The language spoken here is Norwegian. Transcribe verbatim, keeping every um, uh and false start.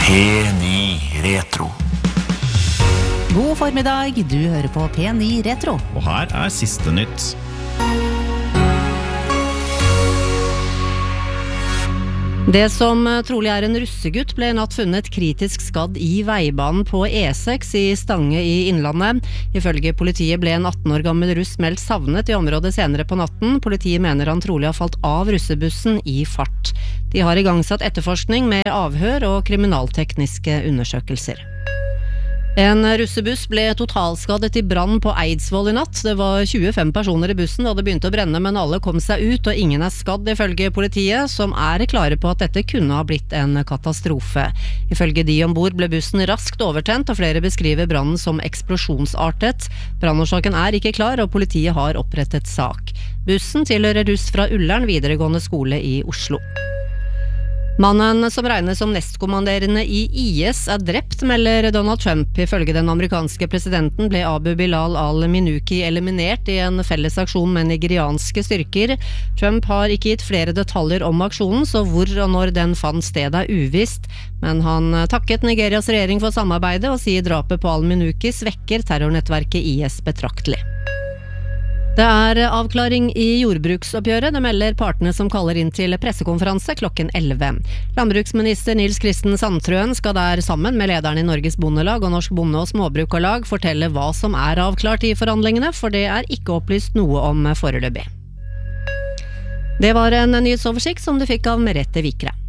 P ni Retro. God formiddag, du hører på P ni Retro. Og her er siste nytt. Det som trolig er en russegutt ble i natt funnet kritisk skadd i veibanen på E seks i Stange i Innlandet. Ifølge politiet ble en atten år gammel russ meldt savnet i området senere på natten. Politiet mener han trolig har falt av russebussen i fart. De har igangsatt etterforskning med avhør og kriminaltekniske undersøkelser. En russebuss ble totalskadet i brann på Eidsvoll i natt. Det var tjuefem personer i bussen da det begynte å brenne, men alle kom seg ut, og ingen er skadd ifølge politiet, som er klare på at dette kunne ha blitt en katastrofe. Ifølge de ombord ble bussen raskt overtent, og flere beskriver brannen som eksplosjonsartet. Brannårsaken er ikke klar, og politiet har opprettet sak. Bussen tilhører russ fra Ullern videregående skole i Oslo. Mannen som regnes som nestkommanderende i I S er drept, melder Donald Trump. Ifølge den amerikanske presidenten ble Abu Bilal al-Minuki eliminert i en felles aksjon med nigerianske styrker. Trump har ikke gitt flere detaljer om aksjonen, så hvor og når den fant sted er uvisst. Men han takket Nigerias regjering for samarbeidet og sier drapet på al-Minuki svekker terrornettverket I S betraktelig. Det er avklaring i jordbruksoppgjøret, det melder partene som kaller inn til pressekonferanse klokken elleve. Landbruksminister Nils Kristen Sandtrøen skal der sammen med lederen i Norges Bondelag og Norsk Bonde- og Småbrukarlag fortelle hva som er avklart i forhandlingene, for det er ikke opplyst noe om foreløpig. Det var en nyhetsoversikt som du fikk av Merete Vikre.